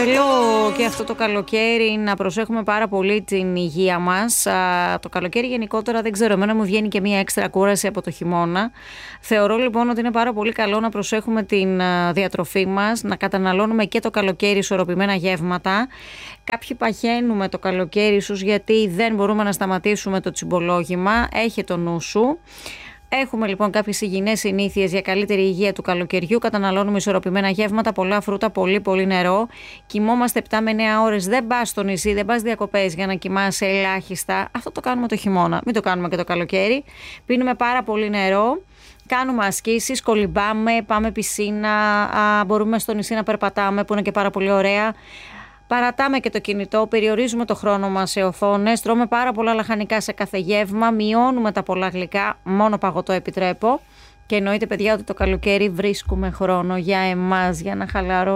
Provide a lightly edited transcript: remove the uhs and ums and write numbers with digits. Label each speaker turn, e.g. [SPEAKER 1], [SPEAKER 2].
[SPEAKER 1] Θέλω και αυτό το καλοκαίρι να προσέχουμε πάρα πολύ την υγεία μας. Το καλοκαίρι γενικότερα δεν ξέρω, εμένα μου βγαίνει και μία έξτρα κούραση από το χειμώνα. Θεωρώ λοιπόν ότι είναι πάρα πολύ καλό να προσέχουμε την διατροφή μας, να καταναλώνουμε και το καλοκαίρι ισορροπημένα γεύματα. Κάποιοι παχαίνουμε το καλοκαίρι ίσως γιατί δεν μπορούμε να σταματήσουμε το τσιμπολόγημα. Έχε το νου σου. Έχουμε λοιπόν κάποιες υγιεινές συνήθειες για καλύτερη υγεία του καλοκαιριού. Καταναλώνουμε ισορροπημένα γεύματα, πολλά φρούτα, πολύ νερό. Κοιμόμαστε 7 με 9 ώρες. Δεν πας στο νησί, δεν πας διακοπές για να κοιμάσαι ελάχιστα. Αυτό το κάνουμε το χειμώνα. Μην το κάνουμε και το καλοκαίρι. Πίνουμε πάρα πολύ νερό. Κάνουμε ασκήσεις, κολυμπάμε, πάμε πισίνα. Μπορούμε στο νησί να περπατάμε, που είναι και πάρα πολύ ωραία. Παρατάμε και το κινητό, περιορίζουμε το χρόνο μας σε οθόνες, τρώμε πάρα πολλά λαχανικά σε κάθε γεύμα, μειώνουμε τα πολλά γλυκά, μόνο παγωτό επιτρέπω. Και εννοείται παιδιά ότι το καλοκαίρι βρίσκουμε χρόνο για εμάς, για να χαλαρώσουμε.